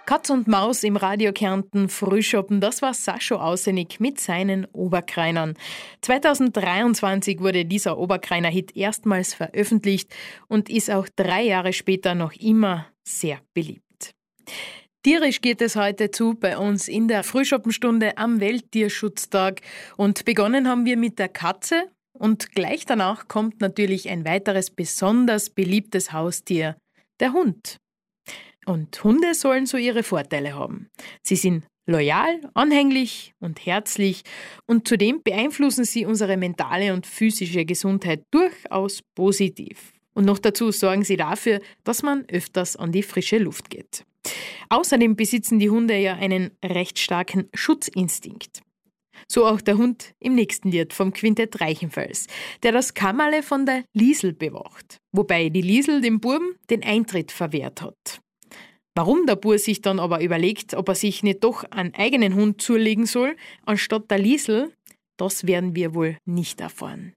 Katz und Maus im Radio Kärnten Frühschoppen, das war Sascho Ausenig mit seinen Oberkreinern. 2023 wurde dieser Oberkreiner-Hit erstmals veröffentlicht und ist auch 3 Jahre später noch immer sehr beliebt. Tierisch geht es heute zu bei uns in der Frühschoppenstunde am Welttierschutztag. Und begonnen haben wir mit der Katze und gleich danach kommt natürlich ein weiteres besonders beliebtes Haustier, der Hund. Und Hunde sollen so ihre Vorteile haben. Sie sind loyal, anhänglich und herzlich und zudem beeinflussen sie unsere mentale und physische Gesundheit durchaus positiv. Und noch dazu sorgen sie dafür, dass man öfters an die frische Luft geht. Außerdem besitzen die Hunde ja einen recht starken Schutzinstinkt. So auch der Hund im nächsten Lied vom Quintett Reichenfels, der das Kammerle von der Liesel bewacht, wobei die Liesel dem Buben den Eintritt verwehrt hat. Warum der Bub sich dann aber überlegt, ob er sich nicht doch einen eigenen Hund zulegen soll, anstatt der Liesel, das werden wir wohl nicht erfahren.